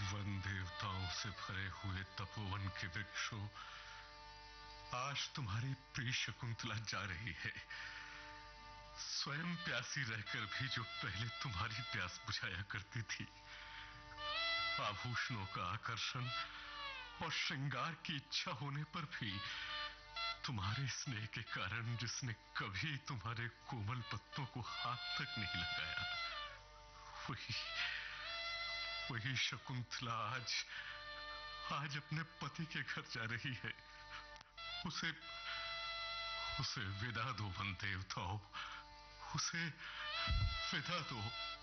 One देवताओं से भरे हुए तपोवन के वृक्षों, आज तुम्हारी प्रिय शकुंतला जा रही है। स्वयं प्यासी रहकर भी जो पहले तुम्हारी प्यास बुझाया करती थी, आभूषणों का आकर्षण और श्रृंगार की इच्छा होने पर भी तुम्हारे स्नेह के कारण जिसने कभी तुम्हारे कोमल पत्तों को हाथ तक नहीं लगाया, वही वही शकुंतला आज अपने पति के घर जा रही है। उसे उसे विदा दो वन देवताओं, उसे विदा दो।